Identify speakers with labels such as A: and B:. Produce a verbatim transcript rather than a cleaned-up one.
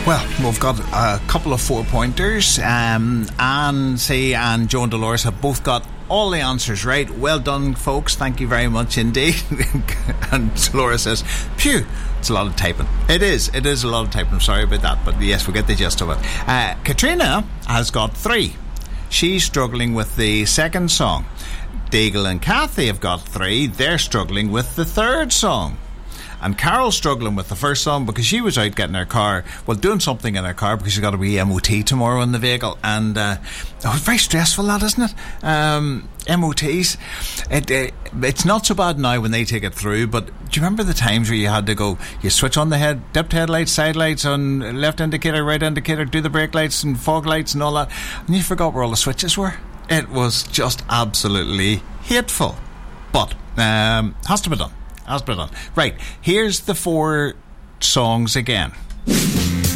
A: Well, we've got a couple of four pointers. Um, Anne C and Joan Dolores have both got all the answers right. Well done, folks. Thank you very much indeed. And Dolores says, phew, it's a lot of typing. It is. It is a lot of typing. I'm sorry about that. But yes, we get the gist of it. Uh, Katrina has got three. She's struggling with the second song. Daigle and Kathy have got three. They're struggling with the third song. And Carol's struggling with the first song because she was out getting her car, well, doing something in her car because she's got to be M O T tomorrow in the vehicle. And uh, oh, it's very stressful, that, isn't it? Um, M O Ts. It, it, it's not so bad now when they take it through, but do you remember the times where you had to go, you switch on the head, dipped headlights, side lights, on left indicator, right indicator, do the brake lights and fog lights and all that, and you forgot where all the switches were? It was just absolutely hateful. But um, has to be done. Has been done. Right, here's the four songs again.